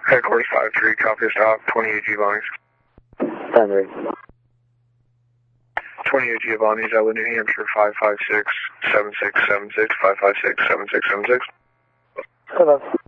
Headquarters 5-3, copy stop, 28 Giovanni's. 10-3. 28 Giovanni's, I live New Hampshire, 556-7676, 556-7676. Hello.